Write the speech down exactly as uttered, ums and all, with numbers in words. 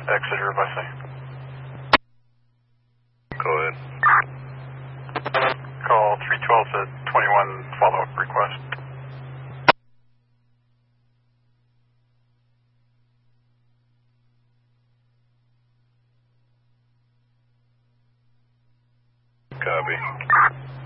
Exeter by sea. Go ahead. Call three twelve to twenty-one follow-up request. Copy.